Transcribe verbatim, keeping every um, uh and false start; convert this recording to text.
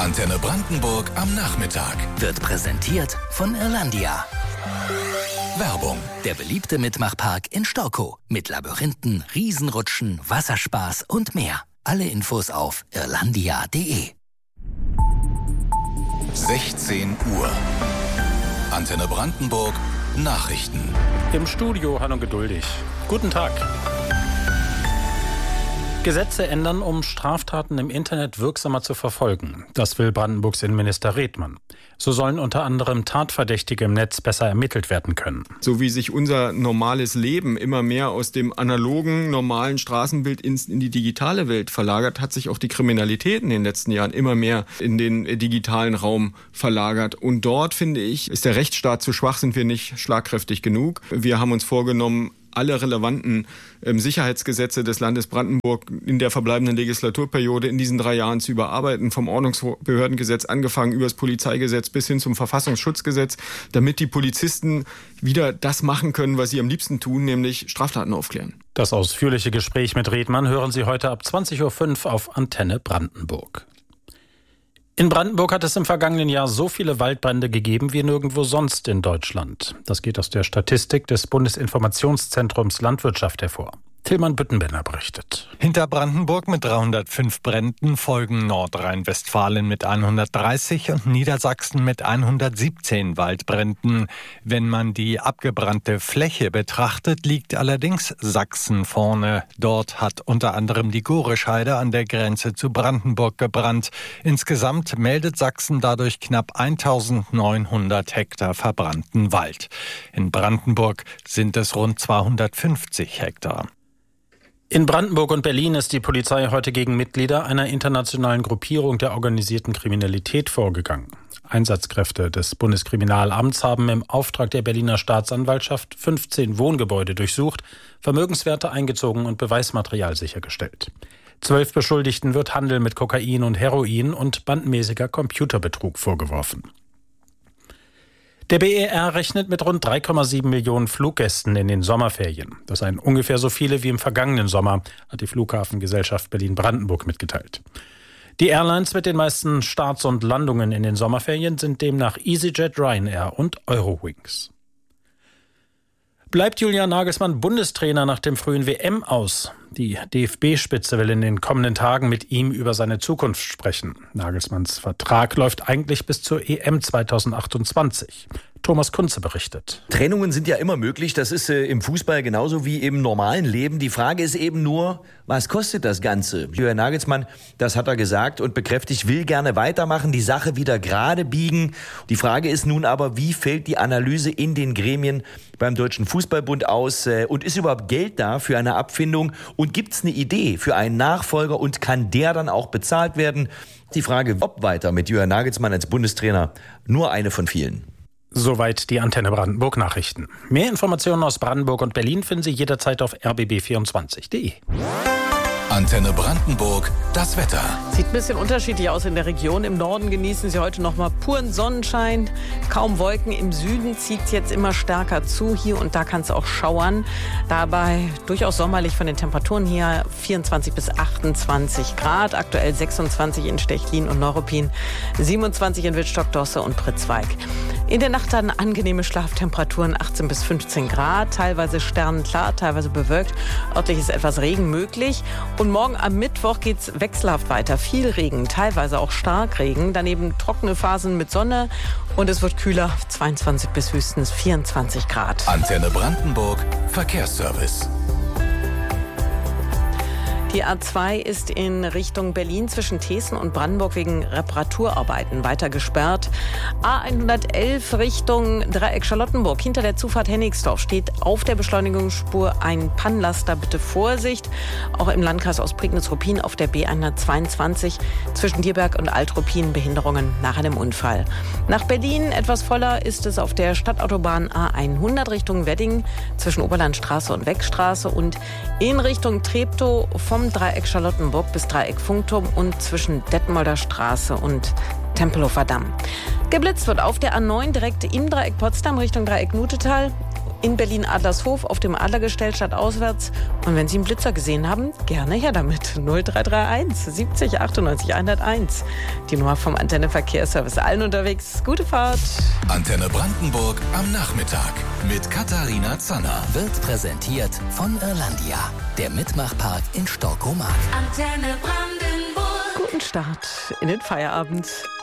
Antenne Brandenburg am Nachmittag. Wird präsentiert von Irlandia. Werbung. Der beliebte Mitmachpark in Storkow. Mit Labyrinthen, Riesenrutschen, Wasserspaß und mehr. Alle Infos auf irlandia punkt de. sechzehn Uhr. Antenne Brandenburg. Nachrichten. Im Studio Hanno Geduldig. Guten Tag. Gesetze ändern, um Straftaten im Internet wirksamer zu verfolgen. Das will Brandenburgs Innenminister Redmann. So sollen unter anderem Tatverdächtige im Netz besser ermittelt werden können. So wie sich unser normales Leben immer mehr aus dem analogen, normalen Straßenbild in, in die digitale Welt verlagert, hat sich auch die Kriminalität in den letzten Jahren immer mehr in den digitalen Raum verlagert. Und dort, finde ich, ist der Rechtsstaat zu schwach, sind wir nicht schlagkräftig genug. Wir haben uns vorgenommen, alle relevanten ähm, Sicherheitsgesetze des Landes Brandenburg in der verbleibenden Legislaturperiode in diesen drei Jahren zu überarbeiten, vom Ordnungsbehördengesetz angefangen über das Polizeigesetz bis hin zum Verfassungsschutzgesetz, damit die Polizisten wieder das machen können, was sie am liebsten tun, nämlich Straftaten aufklären. Das ausführliche Gespräch mit Redmann hören Sie heute ab zwanzig Uhr fünf auf Antenne Brandenburg. In Brandenburg hat es im vergangenen Jahr so viele Waldbrände gegeben wie nirgendwo sonst in Deutschland. Das geht aus der Statistik des Bundesinformationszentrums Landwirtschaft hervor. Tilman Büttenbenner berichtet. Hinter Brandenburg mit dreihundertfünf Bränden folgen Nordrhein-Westfalen mit hundertdreißig und Niedersachsen mit hundertsiebzehn Waldbränden. Wenn man die abgebrannte Fläche betrachtet, liegt allerdings Sachsen vorne. Dort hat unter anderem die Gorescheide an der Grenze zu Brandenburg gebrannt. Insgesamt meldet Sachsen dadurch knapp eintausendneunhundert Hektar verbrannten Wald. In Brandenburg sind es rund zweihundertfünfzig Hektar. In Brandenburg und Berlin ist die Polizei heute gegen Mitglieder einer internationalen Gruppierung der organisierten Kriminalität vorgegangen. Einsatzkräfte des Bundeskriminalamts haben im Auftrag der Berliner Staatsanwaltschaft fünfzehn Wohngebäude durchsucht, Vermögenswerte eingezogen und Beweismaterial sichergestellt. Zwölf Beschuldigten wird Handel mit Kokain und Heroin und bandmäßiger Computerbetrug vorgeworfen. Der B E R rechnet mit rund drei Komma sieben Millionen Fluggästen in den Sommerferien. Das seien ungefähr so viele wie im vergangenen Sommer, hat die Flughafengesellschaft Berlin-Brandenburg mitgeteilt. Die Airlines mit den meisten Starts und Landungen in den Sommerferien sind demnach EasyJet, Ryanair und Eurowings. Bleibt Julian Nagelsmann Bundestrainer nach dem frühen W M aus? Die D F B-Spitze will in den kommenden Tagen mit ihm über seine Zukunft sprechen. Nagelsmanns Vertrag läuft eigentlich bis zur E M zweitausendachtundzwanzig. Thomas Kunze berichtet. Trennungen sind ja immer möglich. Das ist äh, im Fußball genauso wie im normalen Leben. Die Frage ist eben nur, was kostet das Ganze? Julian Nagelsmann, das hat er gesagt und bekräftigt, will gerne weitermachen, die Sache wieder gerade biegen. Die Frage ist nun aber, wie fällt die Analyse in den Gremien beim Deutschen Fußballbund aus? Äh, und ist überhaupt Geld da für eine Abfindung? Und gibt es eine Idee für einen Nachfolger und kann der dann auch bezahlt werden? Die Frage, ob weiter mit Julian Nagelsmann als Bundestrainer, nur eine von vielen. Soweit die Antenne Brandenburg Nachrichten. Mehr Informationen aus Brandenburg und Berlin finden Sie jederzeit auf r b b vierundzwanzig punkt de. Antenne Brandenburg, das Wetter. Sieht ein bisschen unterschiedlich aus in der Region. Im Norden genießen Sie heute noch mal puren Sonnenschein. Kaum Wolken. Im Süden zieht es jetzt immer stärker zu. Hier und da kann es auch schauern. Dabei durchaus sommerlich von den Temperaturen hier. vierundzwanzig bis achtundzwanzig Grad. Aktuell sechsundzwanzig in Stechlin und Neuruppin. siebenundzwanzig in Wittstock-Dosse und Pritzweig. In der Nacht dann angenehme Schlaftemperaturen. achtzehn bis fünfzehn Grad. Teilweise sternenklar, teilweise bewölkt. Örtlich ist etwas Regen möglich. Und morgen am Mittwoch geht's wechselhaft weiter. Viel Regen, teilweise auch Starkregen. Daneben trockene Phasen mit Sonne. Und es wird kühler, zweiundzwanzig bis höchstens vierundzwanzig Grad. Antenne Brandenburg, Verkehrsservice. Die A zwei ist in Richtung Berlin zwischen Thesen und Brandenburg wegen Reparaturarbeiten weiter gesperrt. A hundertelf Richtung Dreieck Charlottenburg. Hinter der Zufahrt Hennigsdorf steht auf der Beschleunigungsspur ein Pannenlaster. Bitte Vorsicht. Auch im Landkreis Ostprignitz-Ruppin auf der B hundertzweiundzwanzig zwischen Dierberg und Alt-Ruppin Behinderungen nach einem Unfall. Nach Berlin etwas voller ist es auf der Stadtautobahn A hundert Richtung Wedding zwischen Oberlandstraße und Weckstraße und in Richtung Treptow vom Dreieck Charlottenburg bis Dreieck Funkturm und zwischen Detmolder Straße und Tempelhofer Damm. Geblitzt wird auf der A neun direkt im Dreieck Potsdam Richtung Dreieck Nutetal in Berlin-Adlershof auf dem Adlergestell statt auswärts. Und wenn Sie einen Blitzer gesehen haben, gerne her damit. null drei drei eins siebzig achtundneunzig hunderteins. Die Nummer vom Antenne Verkehrsservice. Allen unterwegs. Gute Fahrt. Antenne Brandenburg am Nachmittag mit Katharina Zanner. Wird präsentiert von Irlandia, der Mitmachpark in Storkow-Mark. Antenne Brandenburg. Guten Start in den Feierabend.